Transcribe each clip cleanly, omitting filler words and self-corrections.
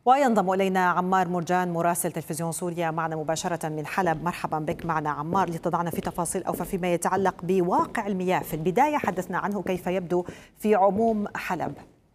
وينضم إلينا عمار مرجان مراسل تلفزيون سوريا معنا مباشرة من حلب. مرحبا بك معنا عمار لتضعنا في تفاصيل أوفى فيما يتعلق بواقع المياه. في البداية حدثنا عنه كيف يبدو في عموم حلب.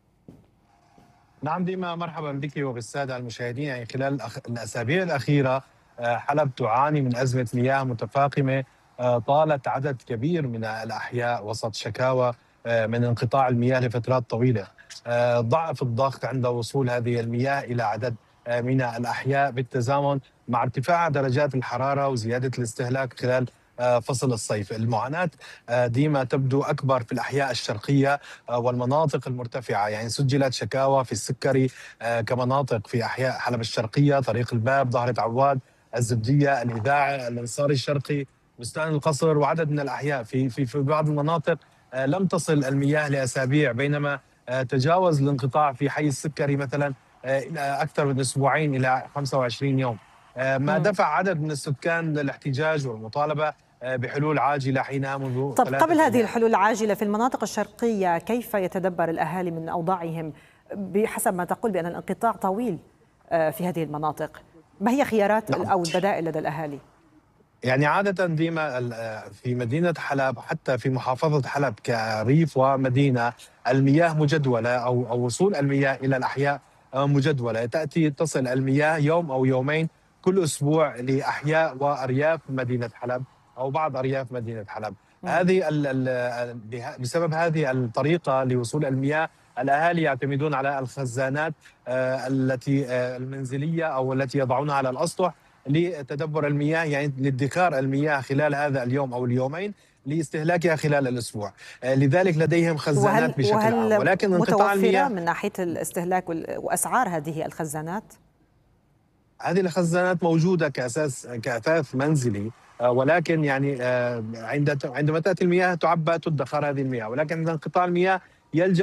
نعم ديما، مرحبا بك وبالسادة المشاهدين. يعني خلال الأسابيع الأخيرة حلب تعاني من أزمة مياه متفاقمة طالت عدد كبير من الأحياء وسط شكاوى من انقطاع المياه لفترات طويلة. ضعف الضغط عند وصول هذه المياه إلى عدد من الأحياء بالتزامن مع ارتفاع درجات الحرارة وزيادة الاستهلاك خلال فصل الصيف. المعاناة ديما تبدو أكبر في الأحياء الشرقية والمناطق المرتفعة. يعني سجلت شكاوى في السكري كمناطق في أحياء حلب الشرقية، طريق الباب، ظهرة عواد، الزبدية، الإذاعة، الأنصاري الشرقي، بستان القصر، وعدد من الأحياء في بعض المناطق لم تصل المياه لأسابيع، بينما تجاوز الانقطاع في حي السكري مثلا إلى أكثر من أسبوعين إلى 25 يوم. ما دفع عدد من السكان للاحتجاج والمطالبة بحلول عاجلة حينها منذ طب قبل 3 هذه أيام. الحلول العاجلة في المناطق الشرقية كيف يتدبر الأهالي من أوضاعهم بحسب ما تقول بأن الانقطاع طويل في هذه المناطق؟ ما هي خيارات نعم، أو البدائل لدى الأهالي؟ يعني عادة ديما في مدينة حلب، حتى في محافظة حلب كريف ومدينة، المياه مجدولة أو وصول المياه إلى الأحياء مجدولة. تصل المياه يوم أو يومين كل أسبوع لأحياء وأرياف مدينة حلب أو بعض أرياف مدينة حلب. مم. هذه بسبب هذه الطريقة لوصول المياه، الأهالي يعتمدون على الخزانات التي المنزلية أو التي يضعونها على الأسطح لتدبر المياه، يعني لادخار المياه خلال هذا اليوم أو اليومين لاستهلاكها خلال الأسبوع. لذلك لديهم خزانات بشكل عام، وهل ولكن انقطاع متوفرة المياه. من ناحية الاستهلاك وأسعار هذه الخزانات؟ هذه الخزانات موجودة كأثاث منزلي، ولكن يعني عندما تأتي المياه تعبى تدخر هذه المياه، ولكن عند انقطاع المياه يلجأ